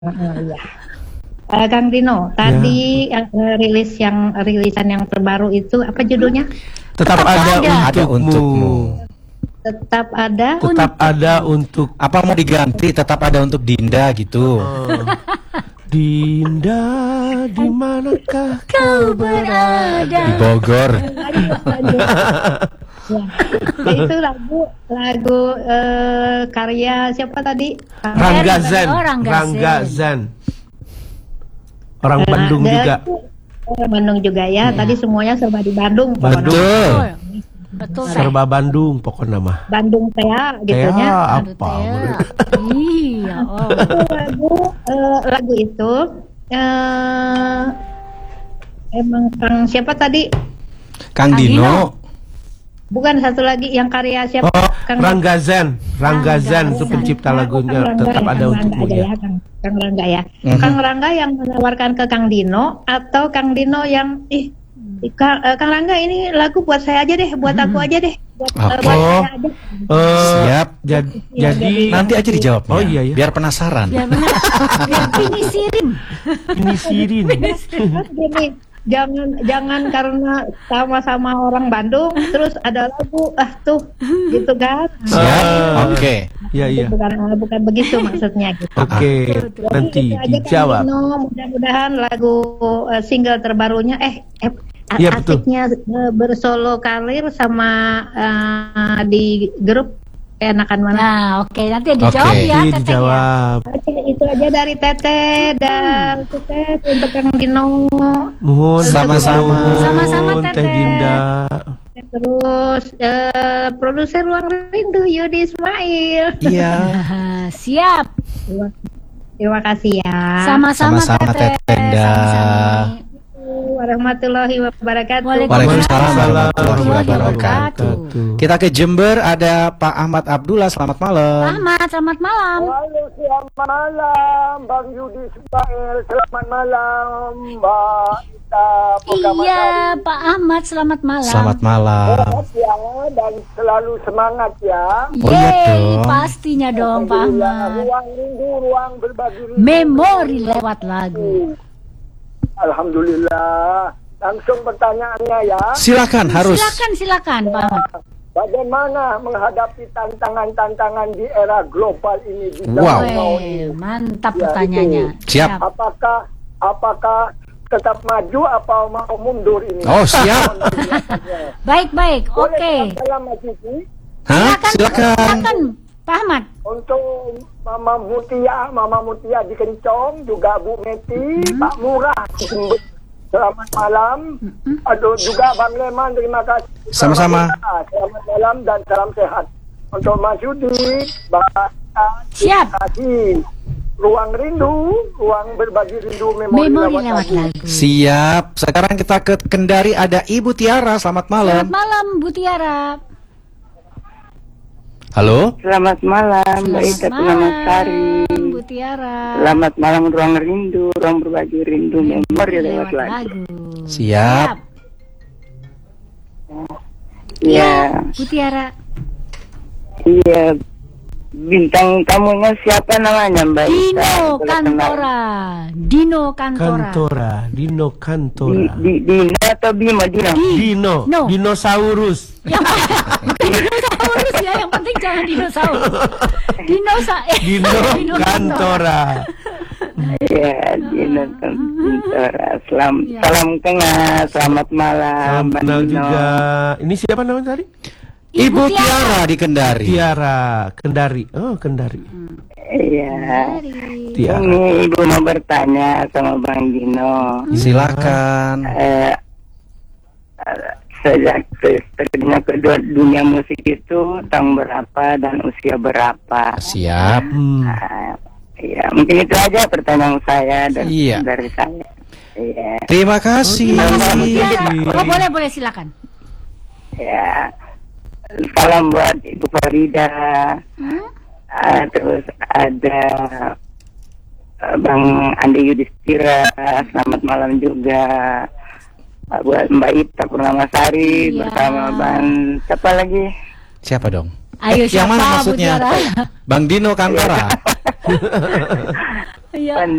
Iya. Kang Dino, tadi rilisan yang terbaru itu apa judulnya? Tetap ada untukmu. Tetap ada. Tetap ada untuk. Apa mau diganti? Tetap ada untuk Dinda gitu. Dinda, di manakah Kau berada? Di Bogor. Ya. Itu lagu karya siapa tadi? Rangga Zan. Oh, Rangga Zan. Orang Bandung juga. Orang Bandung juga ya. Tadi semuanya serba di Bandung. Betul. Betul. Serba Bandung pokoknya mah. Bandung Tea gitu ya. Apa? Iya. Oh. Lagu itu emang Kang siapa tadi? Kang Dino. Bukan, satu lagi yang karya siapa? Rangga Zan. Rangga Zan itu pencipta lagunya Tetap Ada Untukmu ya. Kang Rangga ya. Kang Rangga yang menawarkan ke Kang Dino atau Kang Dino yang Kang Rangga ini lagu buat saya aja deh, buat aku aja deh, buat saya aja. Siap. Jadi Nanti aja dijawabnya. Oh iya ya. Biar penasaran. Biar pinisirin. Gini, jangan karena sama-sama orang Bandung terus ada lagu gitu kan. Siap. Oke. Iya. Bukan begitu maksudnya gitu. Oke. Nanti dijawab. Mudah-mudahan lagu single terbarunya Iya, betul. asiknya bersolo karir sama di grup enakan mana. Nah, oke, nanti dijawab Oke. ya, Iya, Teteh. dijawab. Oke, itu aja dari Teteh dan Teteh untuk Kang Dino. Mohon Sama-sama. Sama-sama, Teh Teteh. Dinda. Terus produser Ruang Rindu Yudi Ismail. Iya. Siap. Terima kasih ya. Sama-sama, Sama-sama, Teteh. Teteh Dinda. Sama-sama. Warahmatullahi wabarakatuh. Waalaikumsalam warahmatullahi wabarakatuh. Kita ke Jember, ada Pak Ahmad Abdullah. Selamat malam. Ahmad, selamat malam. Halo, selamat malam Bang Yudi Ismail. Selamat malam Mbak Ita. Iya, Pak Ahmad, selamat malam. Selamat malam. Sehat ya dan selalu semangat ya. Oh, iya Yeay, dong. pastinya dong, Pak Ahmad. Ruang rindu, ruang berbagi rindu. Memori lewat lagu. Alhamdulillah. Langsung pertanyaannya ya. Silakan, harus. Silakan, Pak Ahmad. Bagaimana menghadapi tantangan-tantangan di era global ini di Wow. zaman now ini? Mantap Ya, pertanyaannya. Siap. Apakah tetap maju atau mau mundur ini? Oh, siap. Baik, oke. Salam Mas Yudi. Hah? Silakan. Silakan, Pak Ahmad. Untuk Mama Mutia di Kencong, juga Bu Meti, Pak Murah di Jember. Selamat malam. Aduh, juga Bang Leman, terima kasih. Sama-sama. Selamat malam dan salam sehat. Untuk Mas Yudi, Mbak Siap. terima kasih. Ruang rindu, ruang berbagi rindu, memori Lewat lagu. Siap. Sekarang kita ke Kendari, ada Ibu Tiara. Selamat malam. Selamat malam, Bu Tiara. Halo. Selamat malam, Mbak Ita Sari. Bu Tiara. Selamat malam, ruang rindu, ruang berbagi rindu, memori lewat lagu. Siap. Iya, Bu Tiara. iya. Bintang tamunya siapa namanya, Mbak Ita? Dino Boleh kenal? Kantora. Dino Kantora. Dino Kantora. Dino atau Bimo? Dino. Dino. No. Dinosaurus. Yang dinosaurus ya, yang penting jangan dinosaurus. Dino Kantora. Iya, Dino Kantora. Ya. Salam kenal, selamat malam, Salam Mbak kenal Dino. juga. Ini siapa namanya tadi? Ibu Tiara di Kendari. Tiara Kendari. Oh, Kendari. Iya. Tiara. Ini Ibu mau bertanya sama Bang Dino. Silakan. Sejak terjadinya kedua dunia musik itu tahun berapa dan usia berapa? Siap. Ya mungkin itu aja pertanyaan saya Iya. dari saya. Iya. Terima kasih. Oh, boleh silakan. Ya. Salam buat Ibu Farida. Terus ada Bang Andi Yudhistira. Selamat malam juga. Buat Mbak Ita Purnamasari bersama Bang siapa lagi? Siapa dong? Ayo, yang siapa, mana Bu maksudnya? Tiara? Bang Dino Kantora. Iya. Pan